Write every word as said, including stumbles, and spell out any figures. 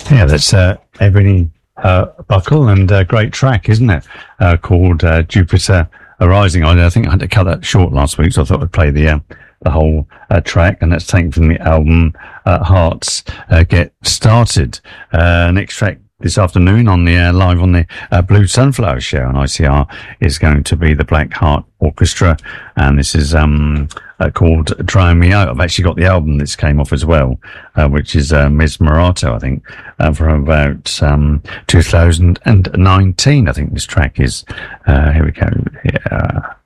Yeah, that's uh, Ebony uh, Buckle, and a great track, isn't it? Uh, called uh, Jupiter Arising. I, I think I had to cut that short last week, so I thought I'd play the uh, the whole uh, track, and that's taken from the album uh, Hearts uh, Get Started. Uh, next track this afternoon on the uh, live on the uh, Blue Sunflower Show on I C R is going to be the Black Heart Orchestra, and this is um uh, called Drying Me Out. I've actually got the album this came off as well, uh, which is uh, Mesmerato, I think, uh, from about um two thousand nineteen. I think this track is. Uh, here we go. Yeah.